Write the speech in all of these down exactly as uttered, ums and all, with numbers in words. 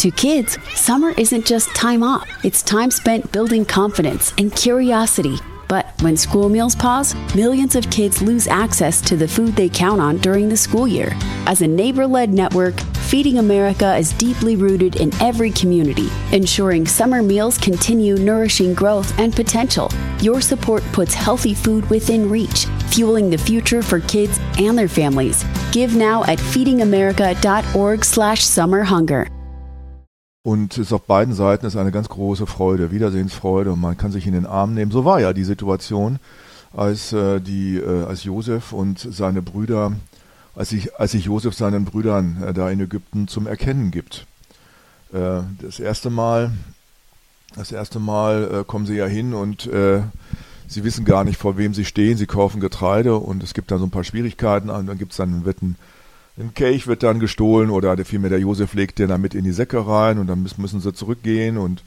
To kids, summer isn't just time off. It's time spent building confidence and curiosity. But when school meals pause, millions of kids lose access to the food they count on during the school year. As a neighbor-led network, Feeding America is deeply rooted in every community, ensuring summer meals continue nourishing growth and potential. Your support puts healthy food within reach, fueling the future for kids and their families. Give now at feedingamerica.org slash summerhunger. Und es ist auf beiden Seiten ist eine ganz große Freude, Wiedersehensfreude, und man kann sich in den Arm nehmen. So war ja die Situation, als äh, die äh, als Josef und seine Brüder, als sich als sich Josef seinen Brüdern äh, da in Ägypten zum Erkennen gibt. Äh, das erste Mal, das erste Mal äh, kommen sie ja hin und äh, sie wissen gar nicht, vor wem sie stehen. Sie kaufen Getreide und es gibt dann so ein paar Schwierigkeiten. Und dann gibt es dann wird ein Ein Kelch wird dann gestohlen oder vielmehr der Josef legt den dann mit in die Säcke rein und dann müssen, müssen sie zurückgehen und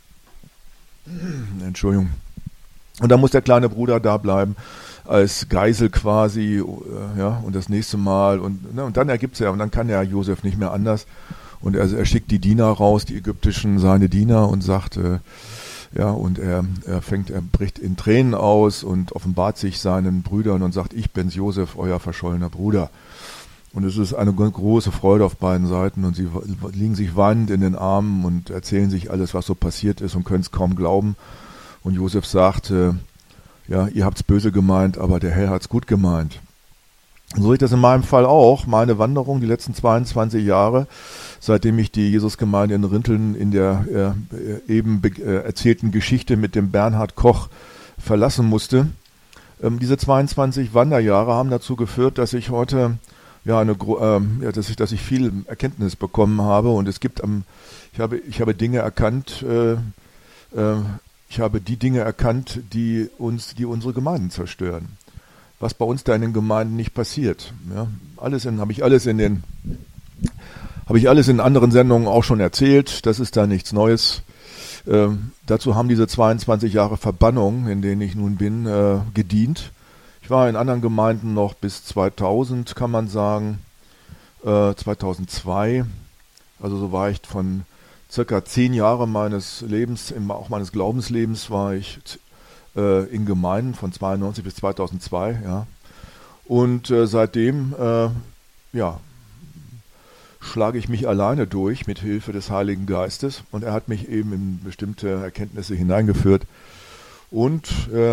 Entschuldigung. Und dann muss der kleine Bruder da bleiben als Geisel quasi, äh, ja, und das nächste Mal und, ne, und dann ergibt es ja, und dann kann der Josef nicht mehr anders und er, er schickt die Diener raus, die ägyptischen, seine Diener und sagt, äh, ja, und er, er fängt, er bricht in Tränen aus und offenbart sich seinen Brüdern und sagt, ich bin's Josef, euer verschollener Bruder. Und es ist eine große Freude auf beiden Seiten und sie liegen sich weinend in den Armen und erzählen sich alles, was so passiert ist und können es kaum glauben. Und Josef sagt, äh, ja, ihr habt's böse gemeint, aber der Herr hat's gut gemeint. Und so ist das in meinem Fall auch. Meine Wanderung die letzten zweiundzwanzig Jahre, seitdem ich die Jesusgemeinde in Rinteln in der äh, eben äh, erzählten Geschichte mit dem Bernhard Koch verlassen musste. Ähm, diese zweiundzwanzig Wanderjahre haben dazu geführt, dass ich heute Ja, eine, ähm, ja, dass ich, dass ich viel Erkenntnis bekommen habe und es gibt am, ich habe, ich habe Dinge erkannt, äh, äh, ich habe die Dinge erkannt, die uns, die unsere Gemeinden zerstören. Was bei uns da in den Gemeinden nicht passiert. Ja, alles in, habe ich alles in den, habe ich alles in anderen Sendungen auch schon erzählt. Das ist da nichts Neues. Äh, dazu haben diese zweiundzwanzig Jahre Verbannung, in denen ich nun bin, äh, gedient. Ich war in anderen Gemeinden noch bis zweitausend, kann man sagen, äh, zweitausendzwei. Also so war ich von circa zehn Jahre meines Lebens, auch meines Glaubenslebens, war ich äh, in Gemeinden von zweiundneunzig bis zweitausendzwei. Ja. Und äh, seitdem äh, ja, schlage ich mich alleine durch mit Hilfe des Heiligen Geistes. Und er hat mich eben in bestimmte Erkenntnisse hineingeführt. Und äh,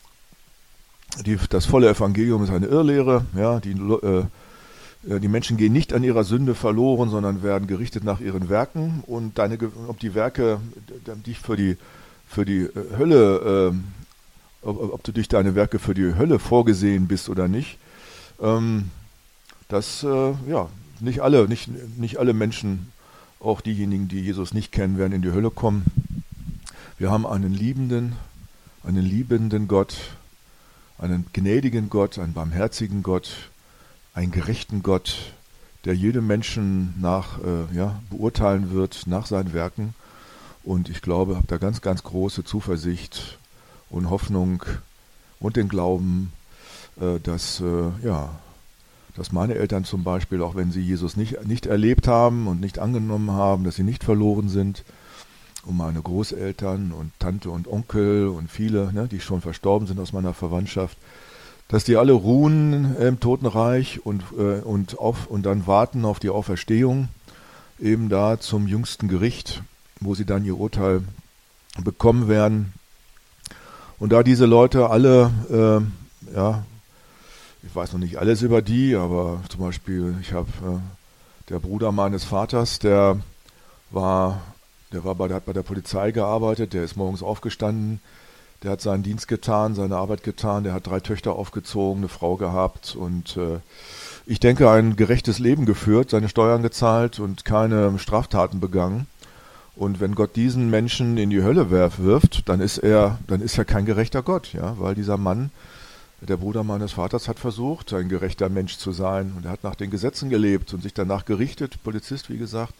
Die, das volle Evangelium ist eine Irrlehre. Ja, die, äh, die Menschen gehen nicht an ihrer Sünde verloren, sondern werden gerichtet nach ihren Werken. Und deine, ob die Werke dich für die, für die Hölle, äh, ob, ob du durch deine Werke für die Hölle vorgesehen bist oder nicht, ähm, das, äh, ja, nicht alle, nicht, nicht alle Menschen, auch diejenigen, die Jesus nicht kennen, werden in die Hölle kommen. Wir haben einen liebenden, einen liebenden Gott, einen gnädigen Gott, einen barmherzigen Gott, einen gerechten Gott, der jedem Menschen nach, äh, ja, beurteilen wird nach seinen Werken. Und ich glaube, habe da ganz, ganz große Zuversicht und Hoffnung und den Glauben, äh, dass, äh, ja, dass meine Eltern zum Beispiel, auch wenn sie Jesus nicht, nicht erlebt haben und nicht angenommen haben, dass sie nicht verloren sind, und meine Großeltern und Tante und Onkel und viele, ne, die schon verstorben sind aus meiner Verwandtschaft, dass die alle ruhen im Totenreich und, äh, und, auf, und dann warten auf die Auferstehung, eben da zum jüngsten Gericht, wo sie dann ihr Urteil bekommen werden. Und da diese Leute alle, äh, ja, ich weiß noch nicht alles über die, aber zum Beispiel, ich habe äh, der Bruder meines Vaters, der war Der war bei der, hat bei der Polizei gearbeitet, der ist morgens aufgestanden, der hat seinen Dienst getan, seine Arbeit getan, der hat drei Töchter aufgezogen, eine Frau gehabt und äh, ich denke, ein gerechtes Leben geführt, seine Steuern gezahlt und keine Straftaten begangen. Und wenn Gott diesen Menschen in die Hölle werf, wirft, dann ist er, dann ist er kein gerechter Gott, ja, weil dieser Mann, der Bruder meines Vaters, hat versucht, ein gerechter Mensch zu sein und er hat nach den Gesetzen gelebt und sich danach gerichtet, Polizist, wie gesagt.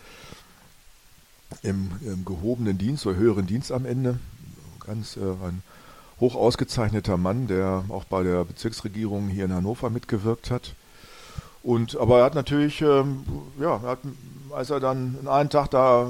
Im, im gehobenen Dienst oder höheren Dienst am Ende. Ganz äh, ein hoch ausgezeichneter Mann, der auch bei der Bezirksregierung hier in Hannover mitgewirkt hat. Und aber er hat natürlich, ähm, ja, er hat, als er dann einen Tag da